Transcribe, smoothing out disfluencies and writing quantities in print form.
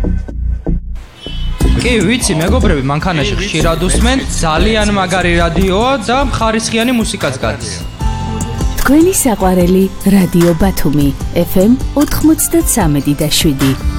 კი, ვიცი, მეგობრები, მანქანაში ხშირად უსმენ, ძალიან მაგარი რადიოა და ხარისხიანი მუსიკაც გადის. თქვენი საყვარელი რადიო ბათუმი FM 93.7.